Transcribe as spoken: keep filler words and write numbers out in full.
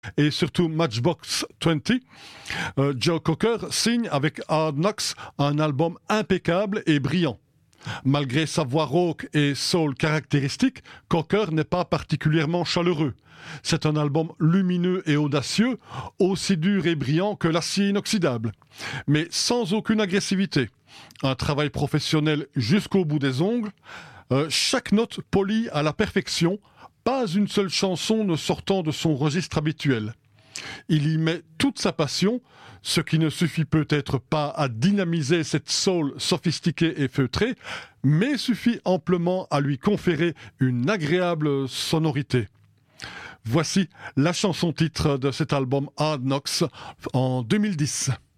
et surtout Matchbox vingt, euh, Joe Cocker signe avec Hard Knocks un album impeccable et brillant. Malgré sa voix rauque et soul caractéristique, Cocker n'est pas particulièrement chaleureux. C'est un album lumineux et audacieux, aussi dur et brillant que l'acier inoxydable, mais sans aucune agressivité. Un travail professionnel jusqu'au bout des ongles, euh, chaque note polie à la perfection, pas une seule chanson ne sortant de son registre habituel. Il y met toute sa passion, ce qui ne suffit peut-être pas à dynamiser cette soul sophistiquée et feutrée, mais suffit amplement à lui conférer une agréable sonorité. Voici la chanson titre de cet album Hard Knocks en deux mille dix.